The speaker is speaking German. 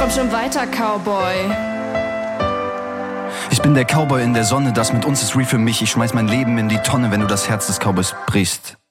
Komm schon weiter, Cowboy. Ich bin der Cowboy in der Sonne, das mit uns ist real für mich. Ich schmeiß mein Leben in die Tonne, wenn du das Herz des Cowboys brichst.